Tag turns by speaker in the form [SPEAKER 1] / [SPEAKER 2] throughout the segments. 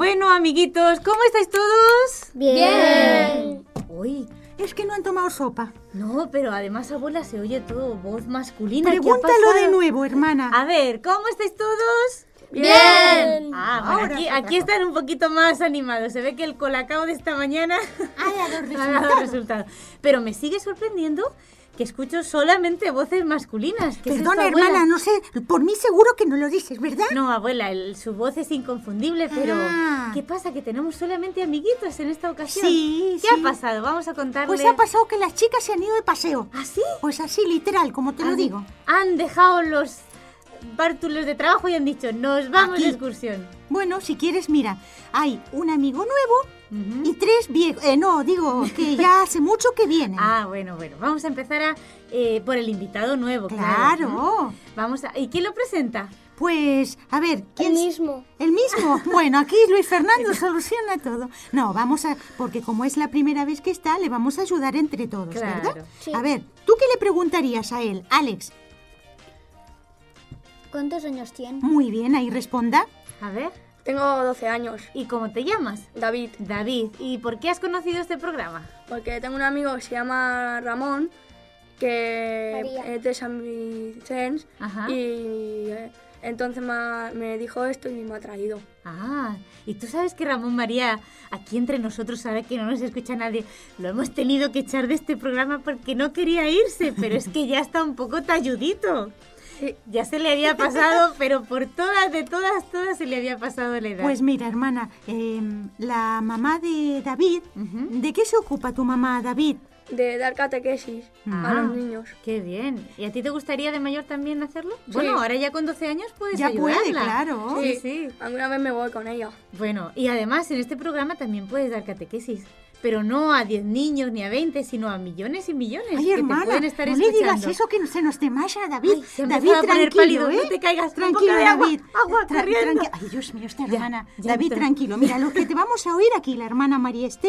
[SPEAKER 1] Bueno, amiguitos, ¿cómo estáis todos?
[SPEAKER 2] Bien.
[SPEAKER 1] Uy,
[SPEAKER 3] Es que no han tomado sopa.
[SPEAKER 1] no, pero además, abuela, se oye todo voz masculina.
[SPEAKER 3] Pregúntalo
[SPEAKER 1] ¿Qué ha pasado?
[SPEAKER 3] de nuevo, hermana.
[SPEAKER 1] A ver, ¿cómo estáis todos?
[SPEAKER 2] Bien.
[SPEAKER 1] Ah, bueno, aquí están un poquito más animados. Se ve que el colacao de esta mañana ha dado resultado. Pero me sigue sorprendiendo que escucho solamente voces masculinas. ¿Qué es
[SPEAKER 3] Perdona,
[SPEAKER 1] esto, abuela?
[SPEAKER 3] hermana, no sé, por mí seguro que no lo dices, ¿verdad?
[SPEAKER 1] No, abuela, su voz es inconfundible, pero
[SPEAKER 3] Ah.
[SPEAKER 1] ¿qué pasa? Que tenemos solamente amiguitos en esta ocasión.
[SPEAKER 3] Sí,
[SPEAKER 1] ¿Qué
[SPEAKER 3] sí.
[SPEAKER 1] ha pasado? Vamos a contarle.
[SPEAKER 3] Pues ha pasado que las chicas se han ido de paseo.
[SPEAKER 1] ¿Ah, sí?
[SPEAKER 3] Pues así, literal, como te lo digo.
[SPEAKER 1] Han dejado los bártulos de trabajo y han dicho, nos vamos
[SPEAKER 3] Aquí.
[SPEAKER 1] de excursión.
[SPEAKER 3] Bueno, si quieres, mira, hay un amigo nuevo
[SPEAKER 1] Ujú.
[SPEAKER 3] y 3 viejos. No, digo que ya hace mucho que vienen.
[SPEAKER 1] Ah, bueno, vamos a empezar por el invitado nuevo.
[SPEAKER 3] Claro.
[SPEAKER 1] Vamos a... ¿Y quién lo presenta?
[SPEAKER 3] Pues, a ver, ¿quién?
[SPEAKER 2] El mismo.
[SPEAKER 3] ¿El mismo? Bueno, aquí Luis Fernando soluciona todo. No, vamos a... Porque como es la primera vez que está, le vamos a ayudar entre todos,
[SPEAKER 1] Claro.
[SPEAKER 3] ¿verdad?
[SPEAKER 2] Sí.
[SPEAKER 3] A ver, ¿tú qué le preguntarías a él, Alex?
[SPEAKER 2] ¿Cuántos años tiene?
[SPEAKER 3] Muy bien, ahí responda.
[SPEAKER 1] A ver,
[SPEAKER 4] Tengo 12 años,
[SPEAKER 1] ¿y cómo te llamas?
[SPEAKER 4] David,
[SPEAKER 1] David. ¿Y por qué has conocido este programa?
[SPEAKER 4] porque tengo un amigo que se llama Ramón, que
[SPEAKER 2] María.
[SPEAKER 4] es de San Vicente,
[SPEAKER 1] Ajá.
[SPEAKER 4] y entonces me dijo esto y me ha traído.
[SPEAKER 1] Ah, y tú sabes que Ramón María, aquí entre nosotros, ahora que no nos escucha nadie, lo hemos tenido que echar de este programa porque no quería irse, pero es que ya está un poco talludito.
[SPEAKER 4] Sí.
[SPEAKER 1] Ya se le había pasado, pero por todas se le había pasado la edad.
[SPEAKER 3] Pues mira, hermana, la mamá de David,
[SPEAKER 1] Ujú.
[SPEAKER 3] ¿de qué se ocupa tu mamá, David?
[SPEAKER 4] De dar catequesis a
[SPEAKER 1] Ah.
[SPEAKER 4] los niños.
[SPEAKER 1] Qué bien. ¿Y a ti te gustaría de mayor también hacerlo? Bueno, ahora ya con 12 años puedes
[SPEAKER 3] Ya
[SPEAKER 1] ayudarla.
[SPEAKER 3] puede, claro.
[SPEAKER 1] Sí, sí.
[SPEAKER 4] Alguna vez me voy con ella.
[SPEAKER 1] Bueno, y además en este programa también puedes dar catequesis. Pero no a 10 niños ni a 20, sino a millones y millones
[SPEAKER 3] Ay,
[SPEAKER 1] que
[SPEAKER 3] hermana,
[SPEAKER 1] te pueden estar
[SPEAKER 3] no le
[SPEAKER 1] escuchando.
[SPEAKER 3] digas eso que se nos desmaya, David.
[SPEAKER 1] Ay, se ha
[SPEAKER 3] David,
[SPEAKER 1] empezado a poner
[SPEAKER 3] tranquilo,
[SPEAKER 1] pálido,
[SPEAKER 3] ¿eh?
[SPEAKER 1] no te caigas,
[SPEAKER 3] Tranquilo,
[SPEAKER 1] un poco de agua,
[SPEAKER 3] David.
[SPEAKER 1] agua corriendo.
[SPEAKER 3] Ay, Dios mío, esta
[SPEAKER 1] Ya,
[SPEAKER 3] hermana.
[SPEAKER 1] ya
[SPEAKER 3] David,
[SPEAKER 1] entró.
[SPEAKER 3] tranquilo. Mira, lo que te vamos a oír aquí, la hermana María Esther,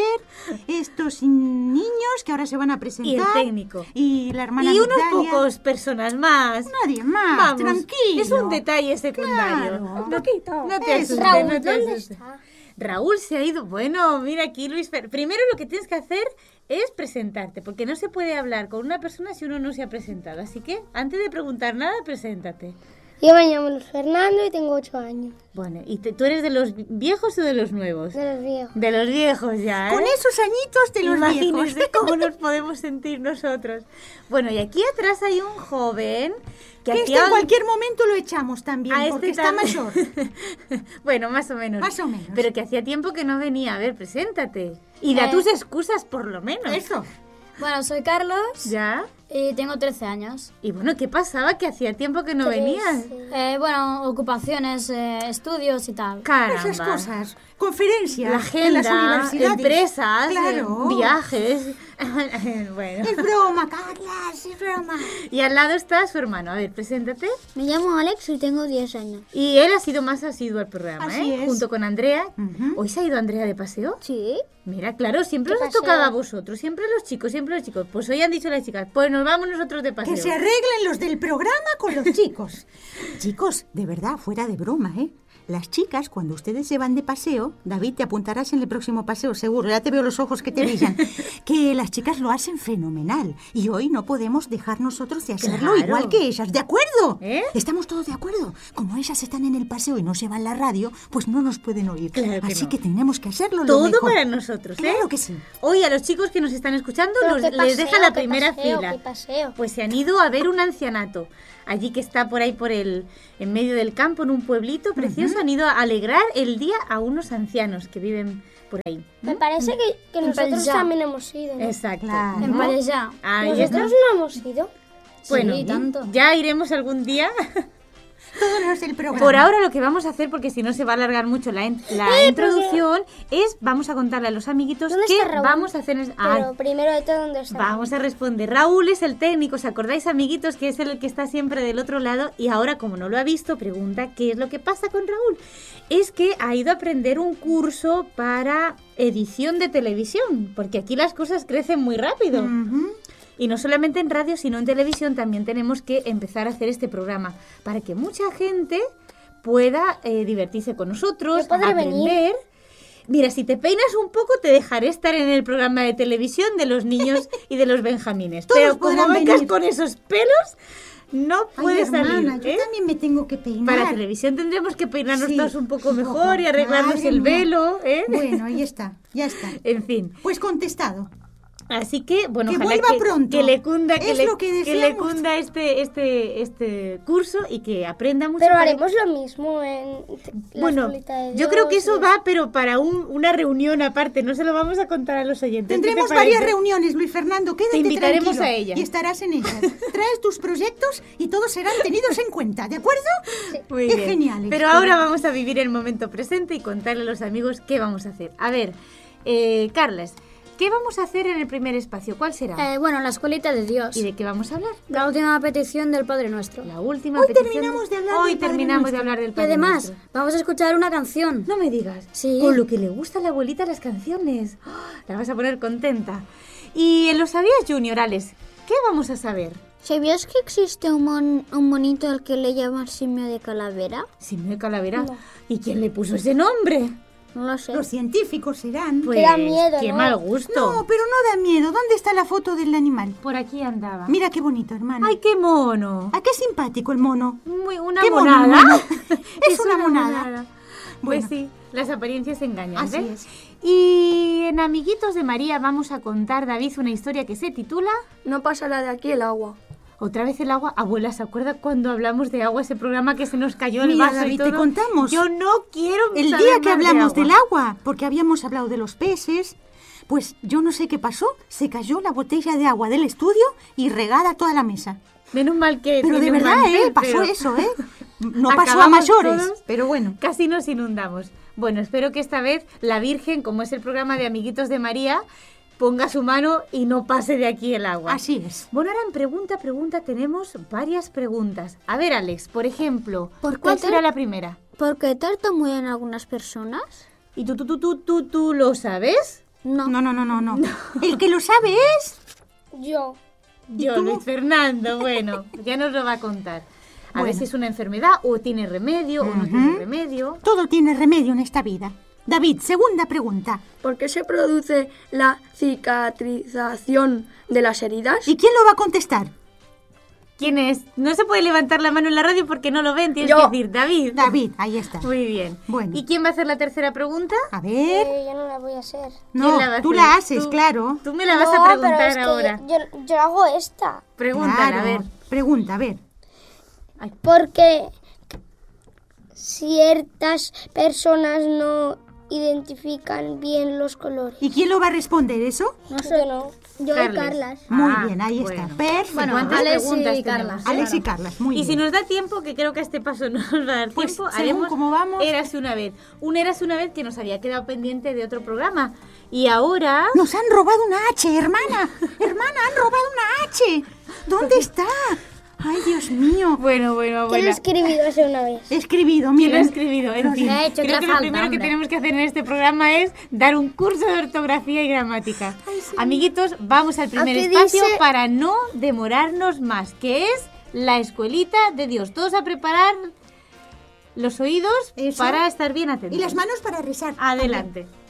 [SPEAKER 3] estos niños que ahora se van a presentar.
[SPEAKER 1] Y el técnico.
[SPEAKER 3] Y la hermana
[SPEAKER 1] Y unos
[SPEAKER 3] Migdalia.
[SPEAKER 1] pocos personas más.
[SPEAKER 3] Nadie más,
[SPEAKER 1] Vamos,
[SPEAKER 3] tranquilo.
[SPEAKER 1] es un detalle secundario.
[SPEAKER 3] Claro.
[SPEAKER 1] Un poquito. No te
[SPEAKER 3] Eso.
[SPEAKER 1] asustes,
[SPEAKER 2] Raúl,
[SPEAKER 1] no te
[SPEAKER 2] ¿dónde
[SPEAKER 1] asustes.
[SPEAKER 2] está?
[SPEAKER 1] Raúl se ha ido. Bueno, mira aquí, Luis. Primero lo que tienes que hacer es presentarte, porque no se puede hablar con una persona si uno no se ha presentado. Así que, antes de preguntar nada, preséntate.
[SPEAKER 2] Yo me llamo Luis Fernando y tengo 8 años.
[SPEAKER 1] Bueno, ¿y tú eres de los viejos o de los nuevos?
[SPEAKER 2] De los viejos.
[SPEAKER 1] De los viejos ya, ¿eh?
[SPEAKER 3] Con esos añitos de los
[SPEAKER 1] Imagínense
[SPEAKER 3] viejos.
[SPEAKER 1] cómo nos podemos sentir nosotros. Bueno, y aquí atrás hay un joven que
[SPEAKER 3] Que
[SPEAKER 1] hacía...
[SPEAKER 3] en cualquier momento lo echamos también,
[SPEAKER 1] a
[SPEAKER 3] porque
[SPEAKER 1] este
[SPEAKER 3] está
[SPEAKER 1] también.
[SPEAKER 3] mayor.
[SPEAKER 1] Bueno, más o menos.
[SPEAKER 3] Más o menos.
[SPEAKER 1] Pero que hacía tiempo que no venía. A ver, preséntate. Y da tus excusas, por lo menos.
[SPEAKER 3] Eso.
[SPEAKER 5] Bueno, soy Carlos
[SPEAKER 1] ¿Ya?
[SPEAKER 5] y tengo 13 años.
[SPEAKER 1] Y bueno, ¿qué pasaba? Que hacía tiempo que no venías.
[SPEAKER 5] Bueno, ocupaciones, estudios y tal.
[SPEAKER 1] Caramba.
[SPEAKER 3] Esas cosas. Conferencias
[SPEAKER 1] La
[SPEAKER 3] en las
[SPEAKER 1] agenda,
[SPEAKER 3] universidades.
[SPEAKER 1] empresas,
[SPEAKER 3] Claro.
[SPEAKER 1] viajes. Bueno.
[SPEAKER 3] Es broma, Carlas, es broma.
[SPEAKER 1] Y al lado está su hermano. A ver, preséntate.
[SPEAKER 2] Me llamo Alex y tengo 10 años.
[SPEAKER 1] Y él ha sido más asiduo al programa,
[SPEAKER 3] Así
[SPEAKER 1] ¿eh?
[SPEAKER 3] es.
[SPEAKER 1] Junto con Andrea.
[SPEAKER 3] Ujú.
[SPEAKER 1] ¿Hoy se ha ido Andrea de paseo?
[SPEAKER 2] Sí.
[SPEAKER 1] Mira, claro, siempre
[SPEAKER 2] ¿Qué
[SPEAKER 1] os ha
[SPEAKER 2] paseo?
[SPEAKER 1] tocado a vosotros, siempre los chicos, siempre los chicos. Pues hoy han dicho las chicas, pues nos vamos nosotros de paseo.
[SPEAKER 3] Que se arreglen los del programa con los chicos. Chicos, de verdad, fuera de broma, ¿eh? Las chicas, cuando ustedes se van de paseo, David, te apuntarás en el próximo paseo, seguro, ya te veo los ojos que te brillan, que las chicas lo hacen fenomenal. Y hoy no podemos dejar nosotros de hacerlo
[SPEAKER 1] Claro.
[SPEAKER 3] igual que ellas, ¿de acuerdo?
[SPEAKER 1] ¿Eh?
[SPEAKER 3] Estamos todos de acuerdo. Como ellas están en el paseo y no se va en la radio, pues no nos pueden oír.
[SPEAKER 1] Claro que
[SPEAKER 3] Así
[SPEAKER 1] no.
[SPEAKER 3] que tenemos que hacerlo lo
[SPEAKER 1] Todo
[SPEAKER 3] mejor.
[SPEAKER 1] para nosotros, ¿eh?
[SPEAKER 3] Claro que sí.
[SPEAKER 1] Hoy a los chicos que nos están escuchando
[SPEAKER 2] Pero qué
[SPEAKER 1] les deja
[SPEAKER 2] paseo,
[SPEAKER 1] la
[SPEAKER 2] qué
[SPEAKER 1] primera
[SPEAKER 2] paseo,
[SPEAKER 1] fila.
[SPEAKER 2] qué paseo.
[SPEAKER 1] Pues se han ido a ver un ancianato. Allí que está por ahí, en medio del campo, en un pueblito precioso, han ido a alegrar el día a unos ancianos que viven por ahí.
[SPEAKER 2] Me parece que nosotros
[SPEAKER 5] Pallejà.
[SPEAKER 2] también hemos ido. ¿no?
[SPEAKER 1] Exacto.
[SPEAKER 3] Claro.
[SPEAKER 5] En
[SPEAKER 1] ¿No?
[SPEAKER 5] Pallejà.
[SPEAKER 1] Ahí está.
[SPEAKER 2] Nosotros no hemos ido.
[SPEAKER 1] Bueno,
[SPEAKER 5] Sí, tanto.
[SPEAKER 1] ya iremos algún día.
[SPEAKER 3] Todos los del programa.
[SPEAKER 1] Por ahora lo que vamos a hacer, porque si no se va a alargar mucho la introducción, es vamos a contarle a los amiguitos
[SPEAKER 2] ¿Dónde
[SPEAKER 1] qué
[SPEAKER 2] está Raúl?
[SPEAKER 1] vamos a hacer.
[SPEAKER 2] Pero primero de todo, ¿dónde está?
[SPEAKER 1] Vamos a responder. Raúl es el técnico, ¿os acordáis, amiguitos? Que es el que está siempre del otro lado y ahora, como no lo ha visto, pregunta qué es lo que pasa con Raúl. Es que ha ido a aprender un curso para edición de televisión, porque aquí las cosas crecen muy rápido.
[SPEAKER 3] Ujú.
[SPEAKER 1] Y no solamente en radio, sino en televisión también tenemos que empezar a hacer este programa para que mucha gente pueda divertirse con nosotros,
[SPEAKER 2] Yo podré
[SPEAKER 1] aprender. Mira, si te peinas un poco, te dejaré estar en el programa de televisión de los niños y de los benjamines.
[SPEAKER 3] Todos
[SPEAKER 1] Pero como
[SPEAKER 3] podrán
[SPEAKER 1] vengas
[SPEAKER 3] venir.
[SPEAKER 1] con esos pelos, no puedes
[SPEAKER 3] Ay, hermana,
[SPEAKER 1] salir.
[SPEAKER 3] yo
[SPEAKER 1] ¿eh?
[SPEAKER 3] también me tengo que peinar.
[SPEAKER 1] Para televisión tendremos que peinarnos
[SPEAKER 3] Sí,
[SPEAKER 1] todos un poco
[SPEAKER 3] un
[SPEAKER 1] mejor
[SPEAKER 3] poco.
[SPEAKER 1] y arreglarnos
[SPEAKER 3] Madre
[SPEAKER 1] el
[SPEAKER 3] mía.
[SPEAKER 1] velo. ¿eh?
[SPEAKER 3] Bueno, ahí está, ya está.
[SPEAKER 1] En fin.
[SPEAKER 3] Pues contestado.
[SPEAKER 1] Así que, bueno,
[SPEAKER 3] Que
[SPEAKER 1] ojalá
[SPEAKER 3] vuelva pronto.
[SPEAKER 1] que le cunda,
[SPEAKER 3] Es lo que
[SPEAKER 1] que le
[SPEAKER 3] deseamos.
[SPEAKER 1] cunda este curso y que aprenda mucho.
[SPEAKER 2] Pero
[SPEAKER 1] para-
[SPEAKER 2] haremos lo mismo en la
[SPEAKER 1] Bueno,
[SPEAKER 2] escuelita de
[SPEAKER 1] yo creo que
[SPEAKER 2] Dios
[SPEAKER 1] eso
[SPEAKER 2] y-
[SPEAKER 1] va, pero para una reunión aparte. No se lo vamos a contar a los oyentes. ¿Qué te
[SPEAKER 3] Tendremos
[SPEAKER 1] parece?
[SPEAKER 3] varias reuniones, Luis Fernando. Quédate
[SPEAKER 1] Te invitaremos
[SPEAKER 3] tranquilo
[SPEAKER 1] a ellas.
[SPEAKER 3] y estarás en ellas. Traes tus proyectos y todos serán tenidos en cuenta, ¿de acuerdo?
[SPEAKER 1] Muy
[SPEAKER 3] Qué
[SPEAKER 1] bien.
[SPEAKER 3] geniales.
[SPEAKER 1] Pero ahora vamos a vivir el momento presente y contarle a los amigos qué vamos a hacer. A ver, Carles, ¿qué vamos a hacer en el primer espacio? ¿Cuál será?
[SPEAKER 5] Bueno, la escuelita de Dios.
[SPEAKER 1] ¿Y de qué vamos a hablar?
[SPEAKER 5] La última petición del Padre Nuestro.
[SPEAKER 1] La última
[SPEAKER 3] Hoy
[SPEAKER 1] petición
[SPEAKER 3] terminamos de hablar
[SPEAKER 1] Hoy
[SPEAKER 3] del Padre
[SPEAKER 1] terminamos de
[SPEAKER 3] Nuestro.
[SPEAKER 1] hablar del
[SPEAKER 5] Y
[SPEAKER 1] Padre
[SPEAKER 5] además,
[SPEAKER 1] Nuestro.
[SPEAKER 5] vamos a escuchar una canción.
[SPEAKER 1] No me digas.
[SPEAKER 5] Sí.
[SPEAKER 1] Con lo que le gusta a la abuelita las canciones. ¡Oh! La vas a poner contenta. Y en Lo Sabías Junior, Alex, ¿qué vamos a saber?
[SPEAKER 6] ¿Sabías que existe un monito al que le llaman simio de calavera?
[SPEAKER 1] Simio de Calavera. ¿Y quién le puso ese nombre?
[SPEAKER 6] No lo sé.
[SPEAKER 3] Los científicos serán.
[SPEAKER 1] Pues
[SPEAKER 2] da miedo,
[SPEAKER 1] qué
[SPEAKER 2] ¿no?
[SPEAKER 1] mal gusto.
[SPEAKER 3] No, pero no da miedo. ¿Dónde está la foto del animal?
[SPEAKER 1] Por aquí andaba.
[SPEAKER 3] Mira qué bonito, hermano.
[SPEAKER 1] ¡Ay, qué mono!
[SPEAKER 3] ¿A qué simpático el mono?
[SPEAKER 1] Una
[SPEAKER 3] ¡Qué mono,
[SPEAKER 1] monada.
[SPEAKER 3] mono! Es una monada.
[SPEAKER 1] Pues
[SPEAKER 3] Bueno.
[SPEAKER 1] sí, las apariencias engañan.
[SPEAKER 3] Así
[SPEAKER 1] ¿ves?
[SPEAKER 3] es.
[SPEAKER 1] Y en Amiguitos de María vamos a contar, David, una historia que se titula
[SPEAKER 4] No pasará de aquí el agua.
[SPEAKER 1] Otra vez el agua. Abuela, ¿se acuerda cuando hablamos de agua, ese programa que se nos cayó el
[SPEAKER 3] Mira,
[SPEAKER 1] vaso y
[SPEAKER 3] David,
[SPEAKER 1] todo?
[SPEAKER 3] te contamos.
[SPEAKER 1] Yo no quiero
[SPEAKER 3] El
[SPEAKER 1] saber
[SPEAKER 3] día que
[SPEAKER 1] más de
[SPEAKER 3] hablamos del
[SPEAKER 1] agua.
[SPEAKER 3] agua, porque habíamos hablado de los peces, pues yo no sé qué pasó, se cayó la botella de agua del estudio y regada toda la mesa.
[SPEAKER 1] Menos mal que
[SPEAKER 3] Pero de
[SPEAKER 1] tiene un
[SPEAKER 3] verdad,
[SPEAKER 1] mantel,
[SPEAKER 3] pasó
[SPEAKER 1] pero
[SPEAKER 3] eso, No pasó a
[SPEAKER 1] acabamos
[SPEAKER 3] mayores,
[SPEAKER 1] todos.
[SPEAKER 3] pero bueno.
[SPEAKER 1] Casi nos inundamos. Bueno, espero que esta vez la Virgen, como es el programa de Amiguitos de María, ponga su mano y no pase de aquí el agua.
[SPEAKER 3] Así es.
[SPEAKER 1] Bueno, ahora en pregunta tenemos varias preguntas. A ver, Alex, por ejemplo,
[SPEAKER 6] ¿Por qué
[SPEAKER 1] ¿cuál
[SPEAKER 6] te-
[SPEAKER 1] será la primera?
[SPEAKER 6] ¿Por qué tartamudean algunas personas?
[SPEAKER 1] ¿Y tú lo sabes?
[SPEAKER 6] No.
[SPEAKER 3] No. El que lo sabe es...
[SPEAKER 2] Yo.
[SPEAKER 1] Yo,
[SPEAKER 3] tú?
[SPEAKER 1] Luis Fernando, bueno, ya nos lo va a contar. A ver
[SPEAKER 3] Bueno.
[SPEAKER 1] si es una enfermedad o tiene remedio o no tiene remedio.
[SPEAKER 3] Todo tiene remedio en esta vida. David, segunda pregunta.
[SPEAKER 4] ¿Por qué se produce la cicatrización de las heridas?
[SPEAKER 3] ¿Y quién lo va a contestar?
[SPEAKER 1] ¿Quién es? No se puede levantar la mano en la radio porque no lo ven, tienes
[SPEAKER 4] Yo.
[SPEAKER 1] que decir David.
[SPEAKER 3] David, ahí está.
[SPEAKER 1] Muy bien.
[SPEAKER 3] Bueno.
[SPEAKER 1] ¿Y quién va a hacer la tercera pregunta?
[SPEAKER 3] A ver...
[SPEAKER 2] Yo no la voy a hacer.
[SPEAKER 3] No,
[SPEAKER 1] ¿Quién va a
[SPEAKER 3] tú
[SPEAKER 1] hacer?
[SPEAKER 3] la haces,
[SPEAKER 1] Tú.
[SPEAKER 3] claro.
[SPEAKER 1] Tú me la vas
[SPEAKER 2] No,
[SPEAKER 1] a
[SPEAKER 2] pero
[SPEAKER 1] preguntar
[SPEAKER 2] es que
[SPEAKER 1] ahora.
[SPEAKER 2] Yo hago esta.
[SPEAKER 1] Pregúntala,
[SPEAKER 3] Claro.
[SPEAKER 1] a ver.
[SPEAKER 3] Pregunta, a ver.
[SPEAKER 2] Porque ciertas personas no identifican bien los colores.
[SPEAKER 3] ¿Y quién lo va a responder eso?
[SPEAKER 2] Yo no.
[SPEAKER 6] Yo
[SPEAKER 1] Carles.
[SPEAKER 6] y Carlas.
[SPEAKER 3] Muy
[SPEAKER 1] Ah,
[SPEAKER 3] bien, ahí
[SPEAKER 1] bueno.
[SPEAKER 3] está. Perfecto.
[SPEAKER 5] Bueno,
[SPEAKER 1] ¿Cuántas
[SPEAKER 5] Alex
[SPEAKER 1] preguntas
[SPEAKER 5] y
[SPEAKER 1] tenemos?
[SPEAKER 5] Carlas.
[SPEAKER 3] Alex y Carlas, muy
[SPEAKER 1] Y
[SPEAKER 3] bien.
[SPEAKER 1] si nos da tiempo, que creo que a este paso no nos va a dar
[SPEAKER 3] Pues,
[SPEAKER 1] tiempo,
[SPEAKER 3] según
[SPEAKER 1] haremos
[SPEAKER 3] cómo vamos.
[SPEAKER 1] Érase una vez. Un Érase una vez que nos había quedado pendiente de otro programa. Y ahora...
[SPEAKER 3] Nos han robado una H, hermana. Hermana, han robado una H. ¿Dónde está? Ay, Dios mío.
[SPEAKER 1] Bueno,
[SPEAKER 2] ¿Quién lo ha
[SPEAKER 1] abuela.
[SPEAKER 2] escribido hace una vez?
[SPEAKER 3] He escribido,
[SPEAKER 1] ¿Quién lo ha
[SPEAKER 3] mira.
[SPEAKER 1] escribido? En fin,
[SPEAKER 5] ha hecho
[SPEAKER 1] creo
[SPEAKER 5] otra
[SPEAKER 1] que lo
[SPEAKER 5] falta,
[SPEAKER 1] primero que
[SPEAKER 5] hombre.
[SPEAKER 1] tenemos que hacer en este programa es dar un curso de ortografía y gramática. Amiguitos, vamos al primer
[SPEAKER 2] Aquí
[SPEAKER 1] espacio
[SPEAKER 2] dice-
[SPEAKER 1] para no demorarnos más, que es la escuelita de Dios. Todos a preparar los oídos
[SPEAKER 3] Eso.
[SPEAKER 1] para estar bien atentos.
[SPEAKER 3] Y las manos para rezar.
[SPEAKER 1] Adelante.